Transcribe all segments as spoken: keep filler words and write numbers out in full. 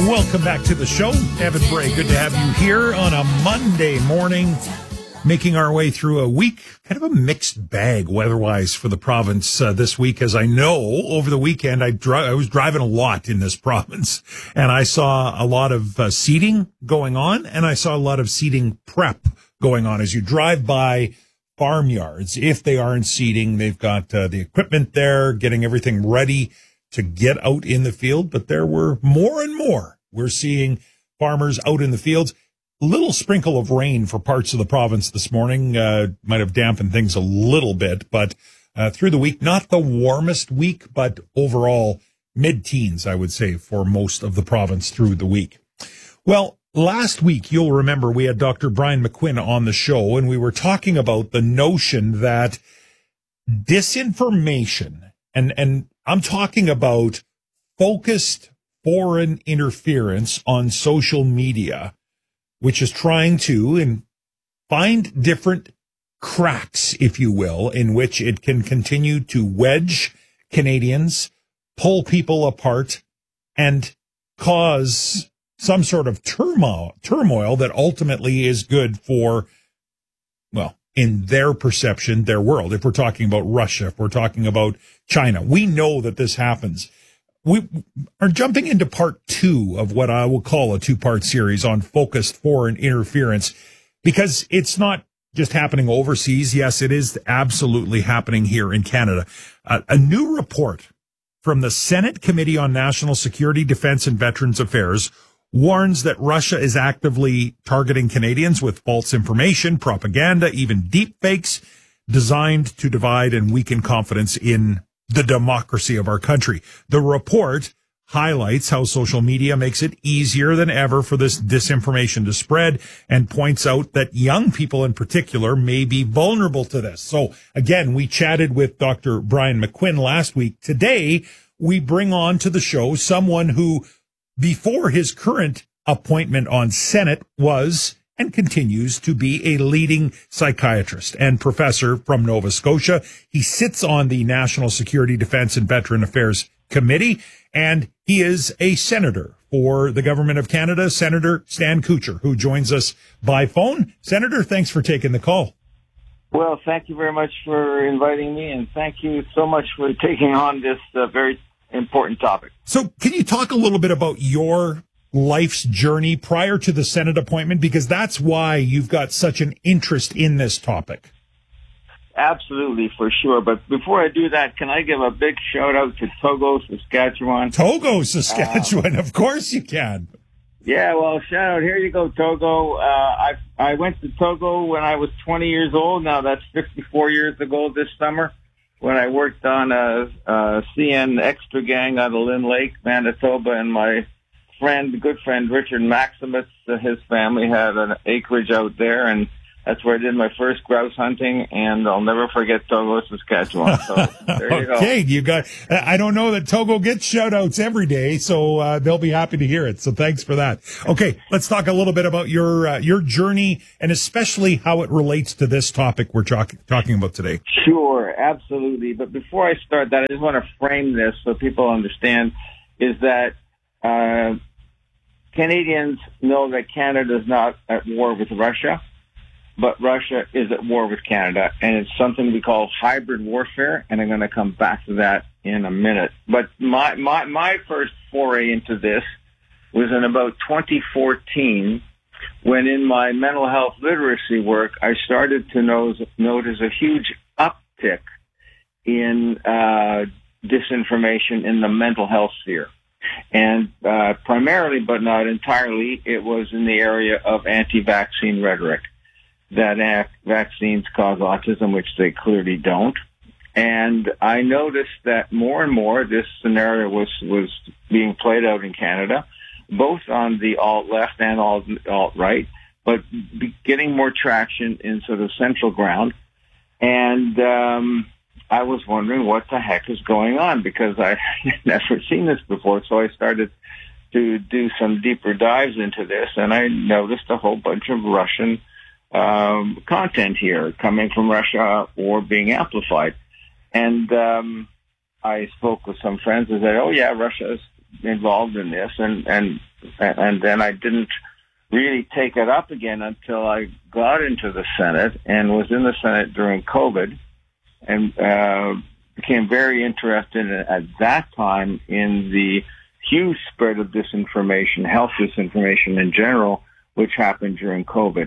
Welcome back to the show. Evan Bray, good to have you here on a Monday morning, making our way through a week, kind of a mixed bag weather-wise for the province uh, this week. As I know, over the weekend, I, dri- I was driving a lot in this province, and I saw a lot of uh, seeding going on, and I saw a lot of seeding prep going on. As you drive by farmyards, if they aren't seeding, they've got uh, the equipment there, getting everything ready to get out in the field. But there were more and more. We're seeing farmers out in the fields. A little sprinkle of rain for parts of the province this morning uh, might have dampened things a little bit, but uh, through the week, not the warmest week, but overall mid-teens, I would say, for most of the province through the week. Well, last week, you'll remember we had Doctor Brian McQuinn on the show, and we were talking about the notion that disinformation, and, and I'm talking about focused foreign interference on social media, which is trying to and find different cracks, if you will, in which it can continue to wedge Canadians, pull people apart, and cause some sort of turmoil, turmoil that ultimately is good for, well, in their perception, their world. If we're talking about Russia, if we're talking about China, we know that this happens. We are jumping into part two of what I will call a two-part series on focused foreign interference, because it's not just happening overseas. Yes, it is absolutely happening here in Canada. Uh, a new report from the Senate Committee on National Security, Defense, and Veterans Affairs warns that Russia is actively targeting Canadians with false information, propaganda, even deep fakes designed to divide and weaken confidence in the democracy of our country. The report highlights how social media makes it easier than ever for this disinformation to spread and points out that young people in particular may be vulnerable to this. So again, we chatted with Doctor Brian McQuinn last week. Today, we bring on to the show someone who, before his current appointment on Senate, was and continues to be a leading psychiatrist and professor from Nova Scotia. He sits on the National Security, Defense, and Veteran Affairs Committee, and he is a senator for the Government of Canada, Senator Stan Kutcher, who joins us by phone. Senator, thanks for taking the call. Well, thank you very much for inviting me, and thank you so much for taking on this uh, very important topic. So can you talk a little bit about your life's journey prior to the Senate appointment, because that's why you've got such an interest in this topic? Absolutely, for sure. But before I do that, can I give a big shout out to Togo, Saskatchewan? Togo, Saskatchewan, uh, of course you can. Yeah, well, shout out. Here you go, Togo. Uh, I I went to Togo when I was twenty years old. Now that's fifty-four years ago this summer, when I worked on a, a C N Extra gang out of Lynn Lake, Manitoba, and my friend, good friend Richard Maximus, uh, his family had an acreage out there, and that's where I did my first grouse hunting, and I'll never forget Togo, Saskatchewan. So there you go. Okay, you got, I don't know that Togo gets shout outs every day, so uh, they'll be happy to hear it. So thanks for that. Okay, let's talk a little bit about your uh, your journey, and especially how it relates to this topic we're talk- talking about today. Sure, absolutely. But before I start that, I just want to frame this so people understand, is that uh, Canadians know that Canada is not at war with Russia, but Russia is at war with Canada, and it's something we call hybrid warfare, and I'm going to come back to that in a minute. But my, my, my first foray into this was in about twenty fourteen, when in my mental health literacy work, I started to notice, notice a huge uptick in uh, disinformation in the mental health sphere. And uh, primarily, but not entirely, it was in the area of anti-vaccine rhetoric, that uh, vaccines cause autism, which they clearly don't. And I noticed that more and more this scenario was, was being played out in Canada, both on the alt-left and alt-right, but getting more traction in sort of central ground. And um I was wondering what the heck is going on, because I had never seen this before. So I started to do some deeper dives into this, and I noticed a whole bunch of Russian um, content here coming from Russia or being amplified. And um, I spoke with some friends and said, oh, yeah, Russia is involved in this, and and and then I didn't really take it up again until I got into the Senate and was in the Senate during COVID, and uh, became very interested in, at that time in the huge spread of disinformation, health disinformation in general, which happened during COVID.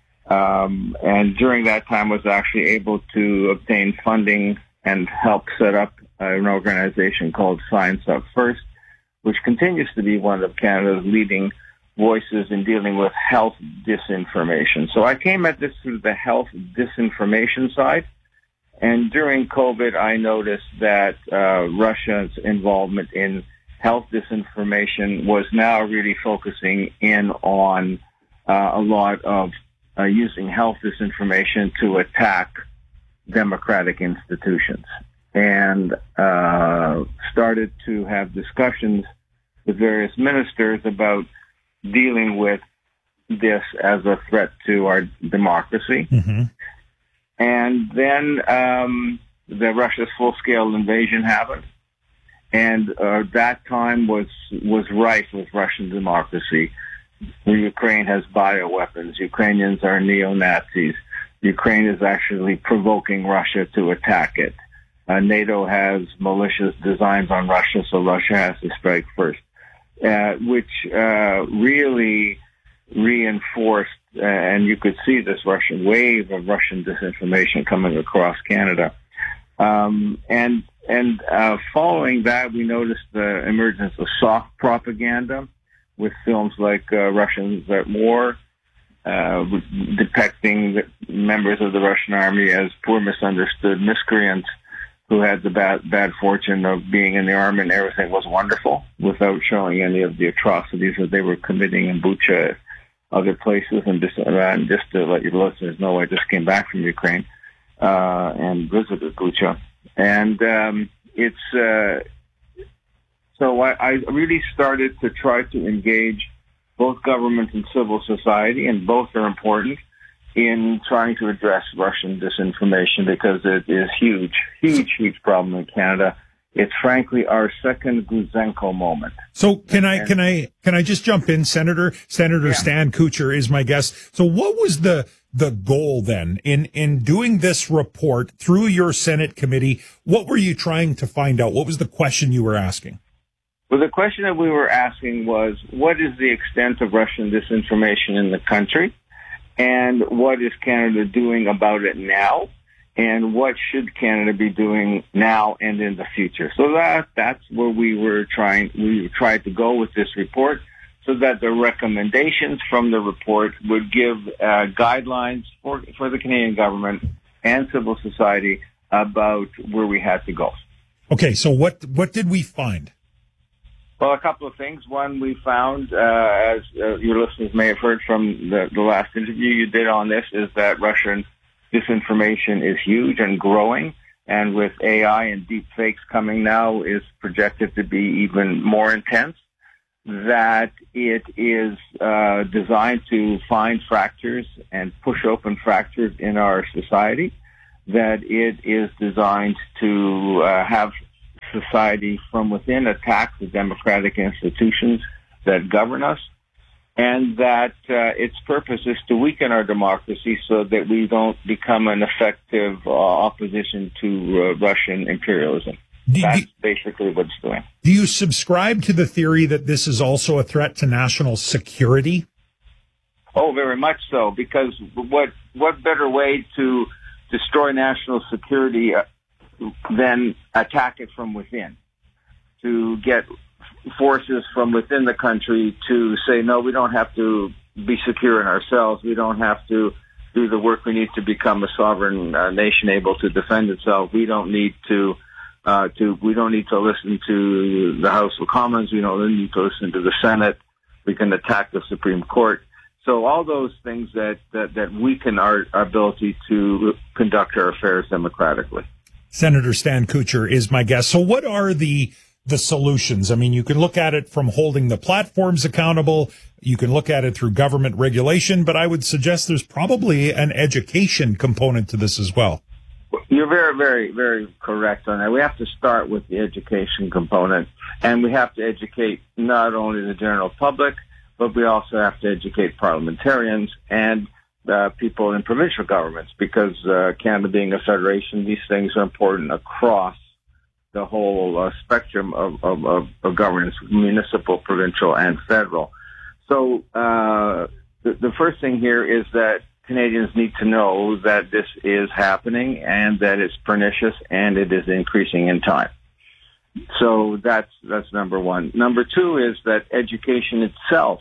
Um, and during that time was actually able to obtain funding and help set up an organization called Science Up First, which continues to be one of Canada's leading voices in dealing with health disinformation. So I came at this through the health disinformation side. And during COVID, I noticed that uh, Russia's involvement in health disinformation was now really focusing in on uh, a lot of uh, using health disinformation to attack democratic institutions, and uh, started to have discussions with various ministers about dealing with this as a threat to our democracy. Mm-hmm. And then um, the Russia's full-scale invasion happened. And uh, that time was was rife with Russian democracy. Ukraine has bioweapons. Ukrainians are neo-Nazis. Ukraine is actually provoking Russia to attack it. Uh, NATO has malicious designs on Russia, so Russia has to strike first, uh, which uh, really reinforced, uh, and you could see this Russian wave of Russian disinformation coming across Canada. Um, and and uh, following that, we noticed the emergence of soft propaganda with films like uh, Russians at War, uh, depicting members of the Russian army as poor, misunderstood miscreants who had the bad, bad fortune of being in the army and everything was wonderful, without showing any of the atrocities that they were committing in Bucha, other places. And just, and just to let your listeners know, I just came back from Ukraine uh, and visited Bucha. And um, it's uh, so I, I really started to try to engage both government and civil society, and both are important, in trying to address Russian disinformation, because it is huge, huge, huge problem in Canada. It's frankly our second Guzenko moment. So can I, can I, can I just jump in, Senator? Senator Yeah. Stan Kuchar is my guest. So what was the, the goal then in, in doing this report through your Senate committee? What were you trying to find out? What was the question you were asking? Well, the question that we were asking was, what is the extent of Russian disinformation in the country? And what is Canada doing about it now? And what should Canada be doing now and in the future? So that that's where we were trying, we tried to go with this report, so that the recommendations from the report would give uh, guidelines for, for the Canadian government and civil society about where we had to go. Okay, so what, what did we find? Well, a couple of things. One, we found, uh, as uh, your listeners may have heard from the, the last interview you did on this, is that Russian disinformation is huge and growing, and with A I and deep fakes coming now, is projected to be even more intense. That it is uh, designed to find fractures and push open fractures in our society. That it is designed to uh, have society from within attack the democratic institutions that govern us, and that uh, its purpose is to weaken our democracy so that we don't become an effective uh, opposition to uh, Russian imperialism. Do, That's do, basically what it's doing. do you subscribe to the theory that this is also a threat to national security? Oh, very much so, because what what better way to destroy national security uh, than attack it from within, to get forces from within the country to say, no, we don't have to be secure in ourselves. We don't have to do the work we need to become a sovereign uh, nation able to defend itself. We don't need to, uh, to, we don't need to listen to the House of Commons. We don't need to listen to the Senate. We can attack the Supreme Court. So all those things that, that, that weaken our, our ability to conduct our affairs democratically. Senator Stan Kuchar is my guest. So what are the the solutions? I mean, you can look at it from holding the platforms accountable. You can look at it through government regulation, but I would suggest there's probably an education component to this as well. You're very, very, very correct on that. We have to start with the education component, and we have to educate not only the general public, but we also have to educate parliamentarians and uh, people in provincial governments, because uh, Canada being a federation, these things are important across the whole uh, spectrum of, of, of, of governance, municipal, provincial, and federal. So uh, the, the first thing here is that Canadians need to know that this is happening and that it's pernicious and it is increasing in time. So that's that's number one. Number two is that education itself,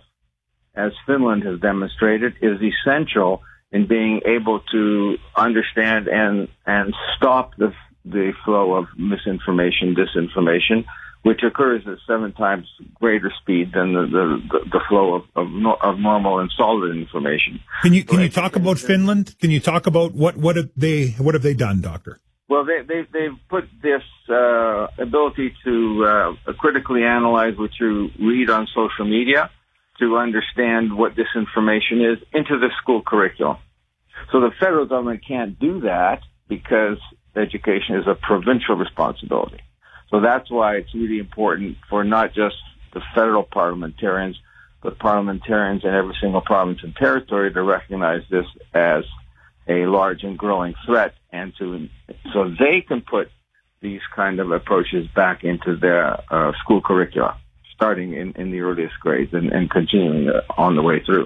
as Finland has demonstrated, is essential in being able to understand and and stop the the flow of misinformation, disinformation, which occurs at seven times greater speed than the the, the flow of, of of normal and solid information. Can you can you talk about Finland? Can you talk about what what have they what have they done, Doctor? Well, they they they've put this uh, ability to uh, critically analyze what you read on social media, to understand what disinformation is, into the school curriculum. So the federal government can't do that because education is a provincial responsibility. So that's why it's really important for not just the federal parliamentarians, but parliamentarians in every single province and territory to recognize this as a large and growing threat, and to so they can put these kind of approaches back into their uh, school curricula, starting in, in the earliest grades and, and continuing on the way through.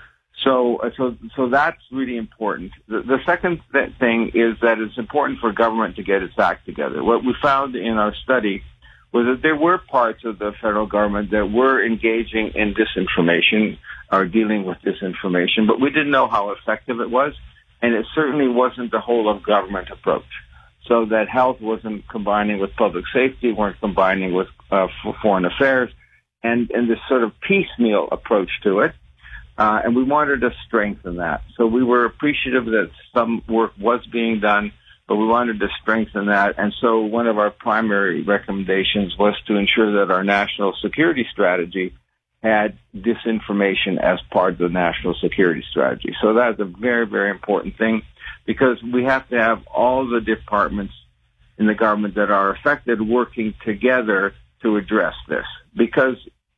So, so, so that's really important. The, the second th- thing is that it's important for government to get its act together. What we found in our study was that there were parts of the federal government that were engaging in disinformation or dealing with disinformation, but we didn't know how effective it was, and it certainly wasn't the whole of government approach. So that health wasn't combining with public safety, weren't combining with uh, foreign affairs, and, and this sort of piecemeal approach to it. Uh, and we wanted to strengthen that. So we were appreciative that some work was being done, but we wanted to strengthen that. And so one of our primary recommendations was to ensure that our national security strategy had disinformation as part of the national security strategy. So that's a very, very important thing, because we have to have all the departments in the government that are affected working together to address this. Because,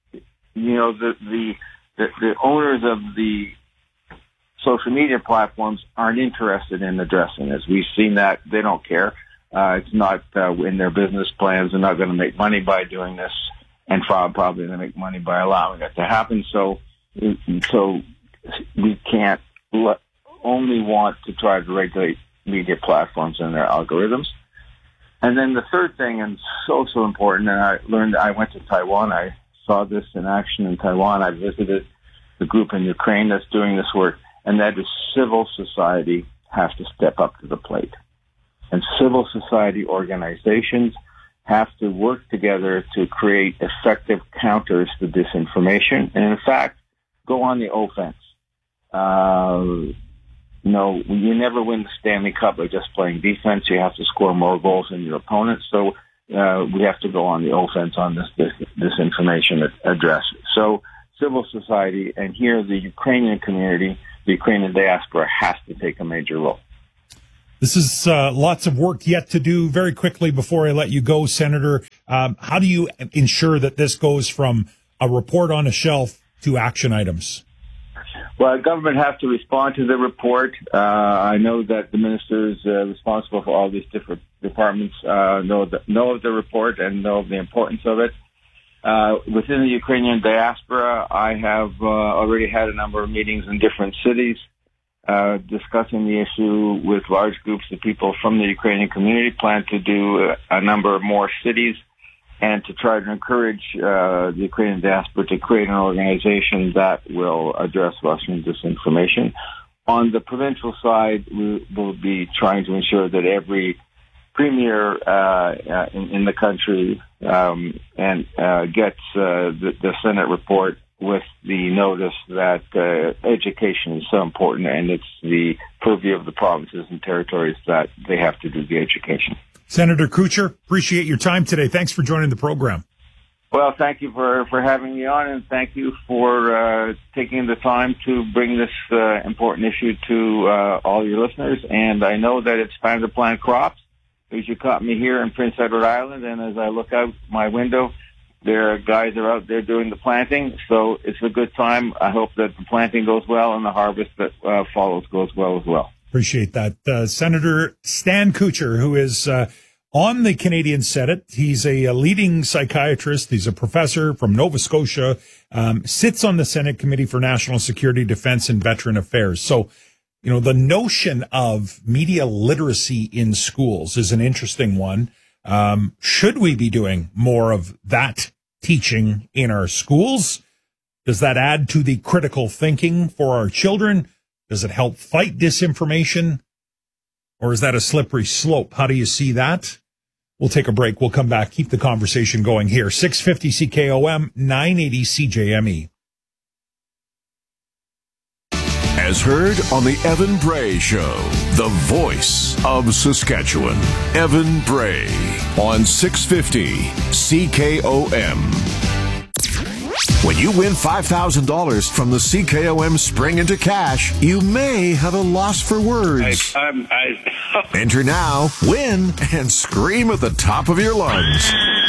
you know, the, the, The, the owners of the social media platforms aren't interested in addressing this. We've seen that. They don't care. Uh, it's not uh, in their business plans. They're not going to make money by doing this, and probably going to make money by allowing it to happen. So, so we can't let, only want to try to regulate media platforms and their algorithms. And then the third thing, and so, so important, and I learned, I went to Taiwan. I saw this in action in Taiwan. I visited the group in Ukraine that's doing this work, and that is civil society has to step up to the plate. And civil society organizations have to work together to create effective counters to disinformation, and in fact, go on the offense. Uh, you know, you never win the Stanley Cup by just playing defense. You have to score more goals than your opponent. So uh, we have to go on the offense on this, this disinformation address. So civil society, and here the Ukrainian community, the Ukrainian diaspora, has to take a major role. This is uh, lots of work yet to do. Very quickly, before I let you go, Senator, um, how do you ensure that this goes from a report on a shelf to action items? Well, government has to respond to the report. Uh, I know that the ministers uh, responsible for all these different departments uh, know, the, know of the report and know of the importance of it. Uh, within the Ukrainian diaspora, I have uh, already had a number of meetings in different cities uh, discussing the issue with large groups of people from the Ukrainian community. Plan to do a, a number of more cities, and to try to encourage uh, the Ukrainian diaspora to create an organization that will address Russian disinformation. On the provincial side, we will be trying to ensure that every premier uh, uh, in, in the country um, and uh, gets uh, the, the Senate report with the notice that uh, education is so important, and it's the purview of the provinces and territories that they have to do the education. Senator Kuchar, appreciate your time today. Thanks for joining the program. Well, thank you for, for having me on, and thank you for uh, taking the time to bring this uh, important issue to uh, all your listeners. And I know that it's time to plant crops, because you caught me here in Prince Edward Island, and as I look out my window, there are guys are out there doing the planting. So it's a good time. I hope that the planting goes well and the harvest that uh, follows goes well as well. Appreciate that. Uh, Senator Stan Kutcher, who is uh, on the Canadian Senate. He's a, a leading psychiatrist. He's a professor from Nova Scotia, um, sits on the Senate Committee for National Security, Defense, and Veteran Affairs. So, you know, the notion of media literacy in schools is an interesting one. Um, should we be doing more of that teaching in our schools? Does that add to the critical thinking for our children? Does it help fight disinformation? Or is that a slippery slope? How do you see that? We'll take a break. We'll come back. Keep the conversation going here. six fifty C K O M, nine eighty C J M E. As heard on the Evan Bray Show, the voice of Saskatchewan. Evan Bray on six fifty C K O M. When you win five thousand dollars from the C K O M Spring Into Cash, you may have a loss for words. I, I'm, I... Enter now, win, and scream at the top of your lungs.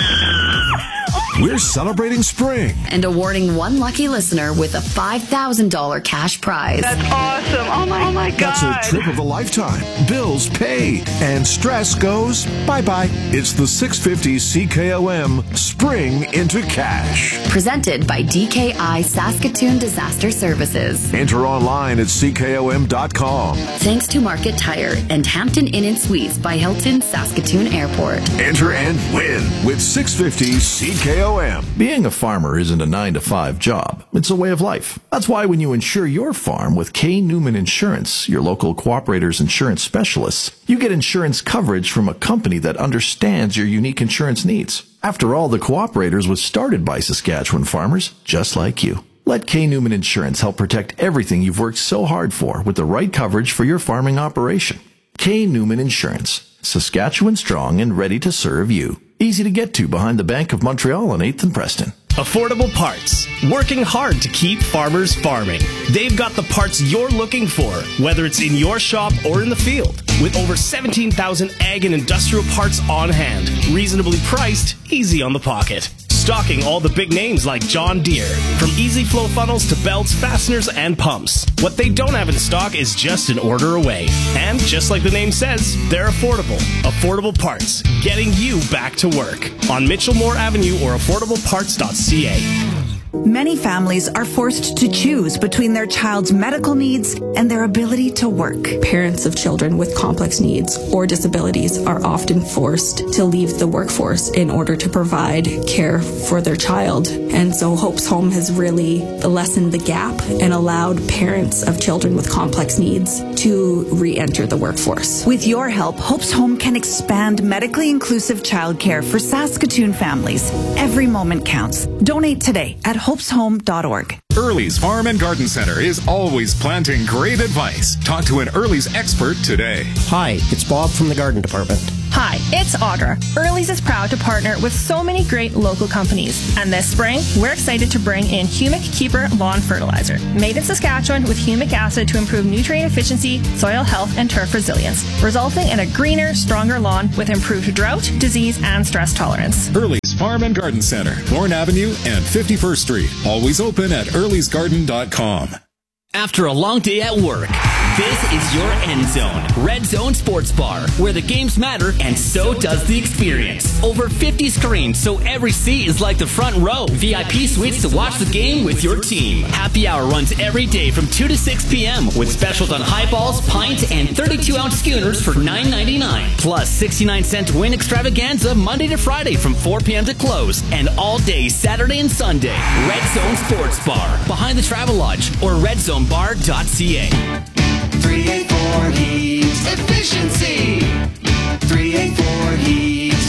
We're celebrating spring and awarding one lucky listener with a five thousand dollars cash prize. That's awesome. Oh, my, oh my God. That's a trip of a lifetime. Bills paid. And stress goes bye-bye. It's the six fifty C K O M Spring Into Cash. Presented by D K I Saskatoon Disaster Services. Enter online at C K O M dot com. Thanks to Market Tire and Hampton Inn and Suites by Hilton Saskatoon Airport. Enter and win with six fifty C K O M. Being a farmer isn't a nine to five job. It's a way of life. That's why when you insure your farm with K. Newman Insurance, your local Cooperators insurance specialists, you get insurance coverage from a company that understands your unique insurance needs. After all, the Cooperators was started by Saskatchewan farmers just like you. Let K. Newman Insurance help protect everything you've worked so hard for with the right coverage for your farming operation. K. Newman Insurance. Saskatchewan strong and ready to serve you. Easy to get to behind the Bank of Montreal on eighth and Preston. Affordable Parts. Working hard to keep farmers farming. They've got the parts you're looking for, whether it's in your shop or in the field. With over seventeen thousand ag and industrial parts on hand. Reasonably priced, easy on the pocket. Stocking all the big names like John Deere. From easy flow funnels to belts, fasteners, and pumps. What they don't have in stock is just an order away. And just like the name says, they're affordable. Affordable Parts. Getting you back to work. On Mitchell Moore Avenue or affordable parts dot c a. Many families are forced to choose between their child's medical needs and their ability to work. Parents of children with complex needs or disabilities are often forced to leave the workforce in order to provide care for their child. And so Hope's Home has really lessened the gap and allowed parents of children with complex needs to re-enter the workforce. With your help, Hope's Home can expand medically inclusive childcare for Saskatoon families. Every moment counts. Donate today at hopes home dot org. Early's Farm and Garden Center is always planting great advice. Talk to an Early's expert today. Hi, it's Bob from the Garden Department. Hi, it's Audra. Early's is proud to partner with so many great local companies. And this spring, we're excited to bring in Humic Keeper Lawn Fertilizer. Made in Saskatchewan with humic acid to improve nutrient efficiency, soil health, and turf resilience, resulting in a greener, stronger lawn with improved drought, disease, and stress tolerance. Early's Farm and Garden Center, Lorne Avenue and fifty-first Street. Always open at earlys garden dot com. After a long day at work, this is your end zone. Red Zone Sports Bar, where the games matter and so does the experience. Over fifty screens, so every seat is like the front row. V I P suites to watch the game with your team. Happy hour runs every day from two to six p.m. with specials on highballs, pints, and thirty-two ounce schooners for nine ninety-nine. Plus sixty-nine cent win extravaganza Monday to Friday from four p.m. to close. And all day Saturday and Sunday. Red Zone Sports Bar, behind the Travel Lodge or red zone bar dot c a. three eighty-four Heat Efficiency. three eighty-four Heat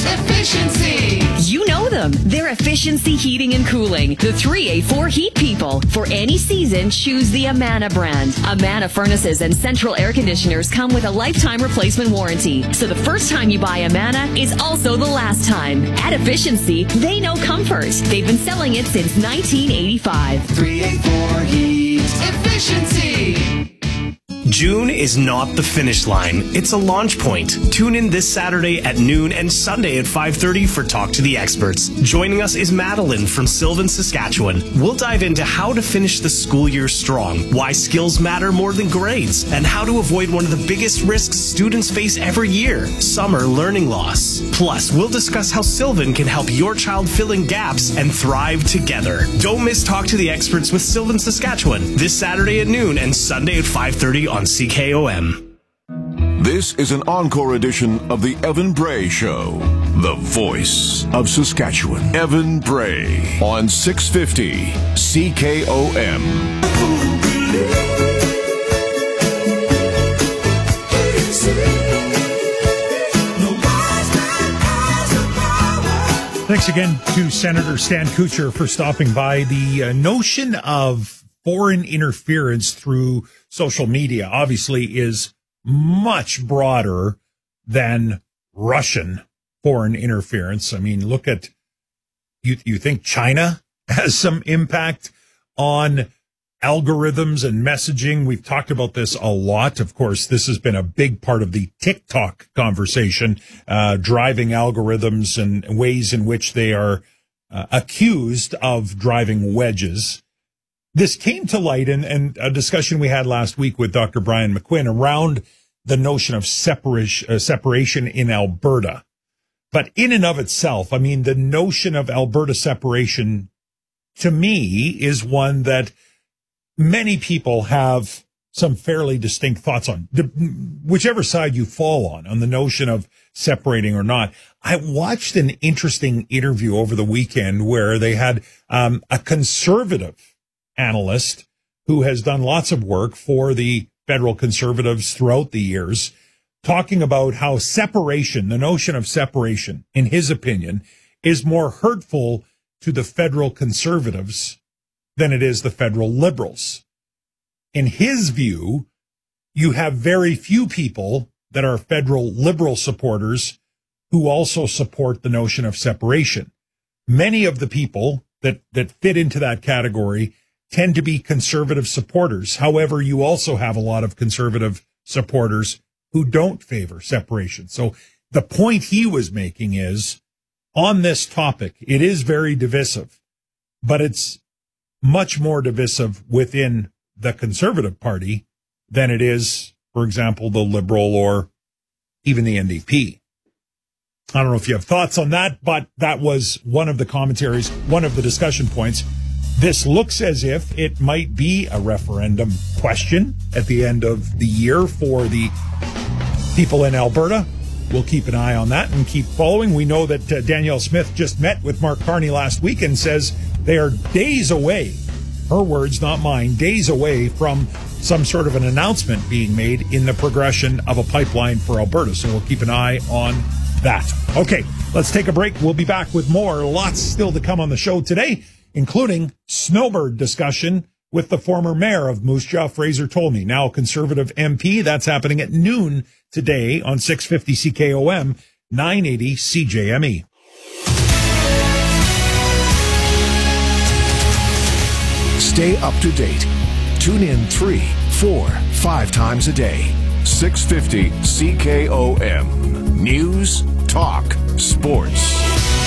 Efficiency. You know them. They're Efficiency Heating and Cooling, the three A four heat people. For any season, choose the Amana brand. Amana furnaces and central air conditioners come with a lifetime replacement warranty. So the first time you buy Amana is also the last time. At Efficiency, they know comfort. They've been selling it since nineteen eighty-five. three A four Heat. Efficiency. June is not the finish line. It's a launch point. Tune in this Saturday at noon and Sunday at five thirty for Talk to the Experts. Joining us is Madeline from Sylvan, Saskatchewan. We'll dive into how to finish the school year strong, why skills matter more than grades, and how to avoid one of the biggest risks students face every year, summer learning loss. Plus, we'll discuss how Sylvan can help your child fill in gaps and thrive together. Don't miss Talk to the Experts with Sylvan, Saskatchewan this Saturday at noon and Sunday at five thirty on C K O M. This is an encore edition of the Evan Bray Show, the voice of Saskatchewan. Evan Bray on six fifty C K O M. Thanks again to Senator Stan Kuchar for stopping by. The uh, notion of foreign interference through social media obviously is much broader than Russian foreign interference. I mean, look at, you, you think China has some impact on algorithms and messaging? We've talked about this a lot. Of course, this has been a big part of the TikTok conversation, uh, driving algorithms and ways in which they are uh, accused of driving wedges. This came to light in, in a discussion we had last week with Doctor Brian McQuinn around the notion of separation, uh, separation in Alberta. But in and of itself, I mean, the notion of Alberta separation, to me, is one that many people have some fairly distinct thoughts on, whichever side you fall on, on the notion of separating or not. I watched an interesting interview over the weekend where they had um, a conservative analyst who has done lots of work for the federal conservatives throughout the years, talking about how separation, the notion of separation, in his opinion, is more hurtful to the federal conservatives than it is the federal liberals. In his view, you have very few people that are federal liberal supporters who also support the notion of separation. Many of the people that, that fit into that category tend to be conservative supporters. However, you also have a lot of conservative supporters who don't favor separation. So the point he was making is, on this topic, it is very divisive, but it's much more divisive within the Conservative Party than it is, for example, the Liberal or even the N D P. I don't know if you have thoughts on that, but that was one of the commentaries, one of the discussion points. This looks as if it might be a referendum question at the end of the year for the people in Alberta. We'll keep an eye on that and keep following. We know that uh, Danielle Smith just met with Mark Carney last week and says they are days away, her words, not mine, days away from some sort of an announcement being made in the progression of a pipeline for Alberta. So we'll keep an eye on that. Okay, let's take a break. We'll be back with more. Lots still to come on the show today, including snowbird discussion with the former mayor of Moose Jaw, Fraser Tolmie, now a Conservative M P. That's happening at noon today on six fifty C K O M, nine eighty C J M E. Stay up to date. Tune in three, four, five times a day. six fifty C K O M. News, talk, sports.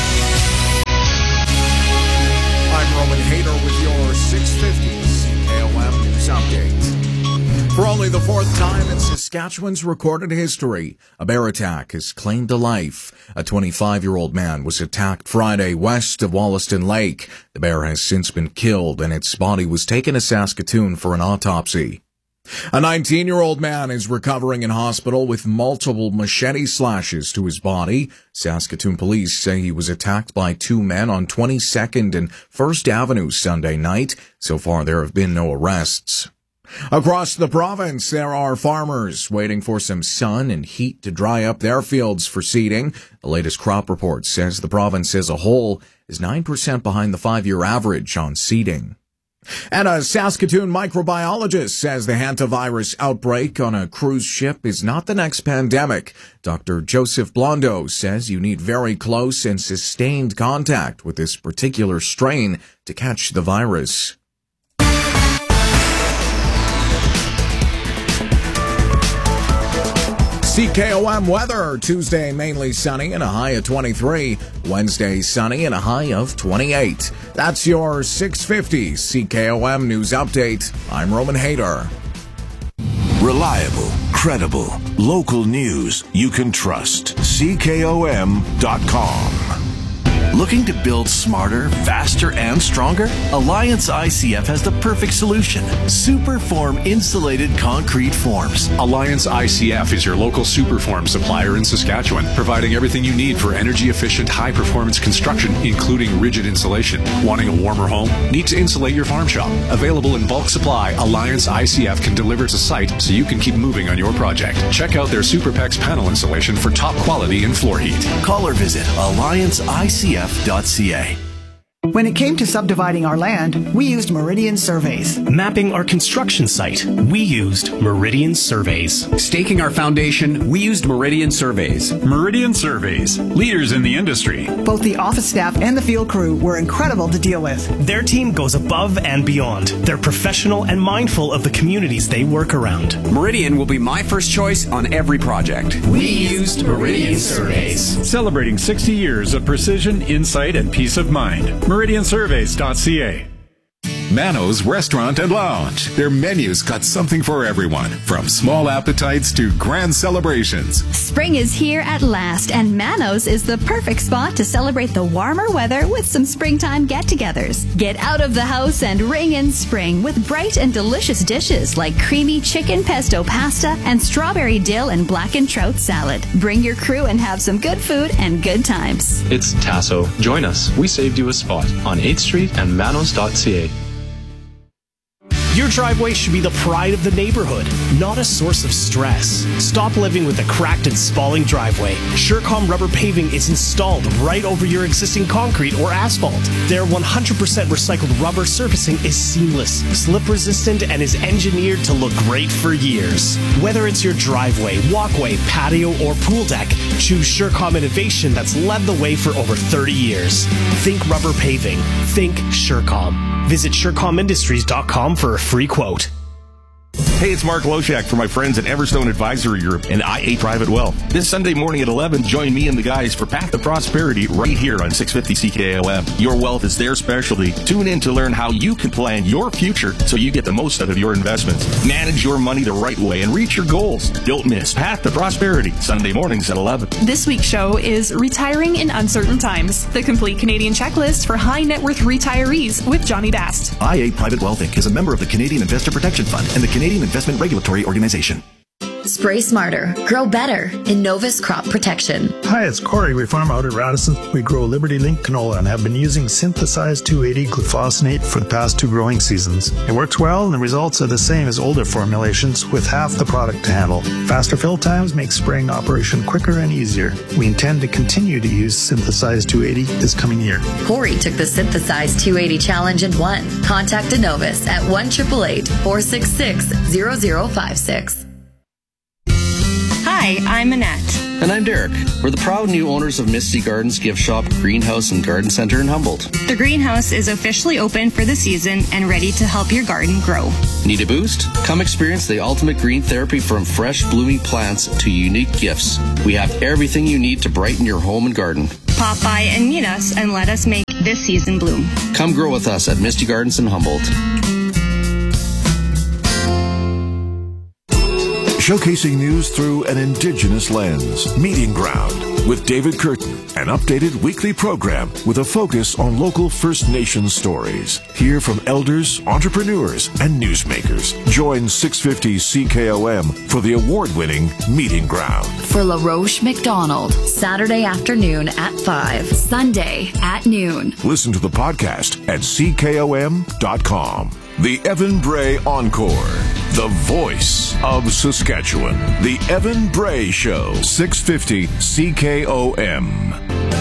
I'm Roman Hader with your six fifty C K O M News Update. For only the fourth time in Saskatchewan's recorded history, a bear attack has claimed a life. A twenty-five-year-old man was attacked Friday west of Wollaston Lake. The bear has since been killed, and its body was taken to Saskatoon for an autopsy. A nineteen-year-old man is recovering in hospital with multiple machete slashes to his body. Saskatoon police say he was attacked by two men on twenty-second and First Avenue Sunday night. So far, there have been no arrests. Across the province, there are farmers waiting for some sun and heat to dry up their fields for seeding. The latest crop report says the province as a whole is nine percent behind the five-year average on seeding. And a Saskatoon microbiologist says the hantavirus outbreak on a cruise ship is not the next pandemic. Doctor Joseph Blondo says you need very close and sustained contact with this particular strain to catch the virus. C K O M weather, Tuesday mainly sunny and a high of twenty-three. Wednesday sunny and a high of twenty-eight. That's your six fifty C K O M News Update. I'm Roman Hayter. Reliable, credible, local news you can trust. C K O M dot com. Looking to build smarter, faster, and stronger? Alliance I C F has the perfect solution. Superform insulated concrete forms. Alliance I C F is your local Superform supplier in Saskatchewan, providing everything you need for energy-efficient, high-performance construction, including rigid insulation. Wanting a warmer home? Need to insulate your farm shop? Available in bulk supply, Alliance I C F can deliver to site so you can keep moving on your project. Check out their SuperPex panel insulation for top quality in floor heat. Call or visit alliance I C F dot C A. When it came to subdividing our land, we used Meridian Surveys. Mapping our construction site, we used Meridian Surveys. Staking our foundation, we used Meridian Surveys. Meridian Surveys, leaders in the industry. Both the office staff and the field crew were incredible to deal with. Their team goes above and beyond. They're professional and mindful of the communities they work around. Meridian will be my first choice on every project. We used Meridian Surveys. Celebrating sixty years of precision, insight, and peace of mind. Meridian Surveys dot C A. Mano's Restaurant and Lounge. Their menus got something for everyone, from small appetites to grand celebrations. Spring is here at last, and Mano's is the perfect spot to celebrate the warmer weather with some springtime get-togethers. Get out of the house and ring in spring with bright and delicious dishes like creamy chicken pesto pasta and strawberry dill and blackened trout salad. Bring your crew and have some good food and good times. It's Tasso. Join us. We saved you a spot on eighth street and manos dot C A. Your driveway should be the pride of the neighborhood, not a source of stress. Stop living with a cracked and spalling driveway. Surecom rubber paving is installed right over your existing concrete or asphalt. Their one hundred percent recycled rubber surfacing is seamless, slip resistant, and is engineered to look great for years. Whether it's your driveway, walkway, patio, or pool deck, choose Surecom innovation that's led the way for over thirty years. Think rubber paving. Think Surecom. Visit Surecom Industries dot com for a free quote. Hey, it's Mark Loshak from my friends at Everstone Advisory Group and I A Private Wealth. This Sunday morning at eleven, join me and the guys for Path to Prosperity right here on six fifty C K O M. Your wealth is their specialty. Tune in to learn how you can plan your future so you get the most out of your investments. Manage your money the right way and reach your goals. Don't miss Path to Prosperity, Sunday mornings at eleven. This week's show is Retiring in Uncertain Times, the complete Canadian checklist for high net worth retirees with Johnny Dast. I A Private Wealth Incorporated is a member of the Canadian Investor Protection Fund and the Canadian Investment Regulatory Organization. Spray smarter, grow better. Innovus Crop Protection. Hi, it's Corey. We farm out at Radisson. We grow Liberty Link canola and have been using synthesized two eighty glufosinate for the past two growing seasons. It works well and the results are the same as older formulations with half the product to handle. Faster fill times make spraying operation quicker and easier. We intend to continue to use synthesized two eighty this coming year. Corey took the synthesized two eighty challenge and won. Contact Innovus at one eight eight eight, four six six, zero zero five six. Hi, I'm Annette. And I'm Derek. We're the proud new owners of Misty Gardens Gift Shop, Greenhouse, and Garden Center in Humboldt. The greenhouse is officially open for the season and ready to help your garden grow. Need a boost? Come experience the ultimate green therapy, from fresh blooming plants to unique gifts. We have everything you need to brighten your home and garden. Pop by and meet us and let us make this season bloom. Come grow with us at Misty Gardens in Humboldt. Showcasing news through an Indigenous lens. Meeting Ground with David Curtin, an updated weekly program with a focus on local First Nations stories. Hear from elders, entrepreneurs, and newsmakers. Join six fifty C K O M for the award-winning Meeting Ground. For LaRoche McDonald, Saturday afternoon at five, Sunday at noon. Listen to the podcast at C K O M dot com. The Evan Bray Encore. the voice of Saskatchewan. The Evan Bray Show, six fifty C K O M.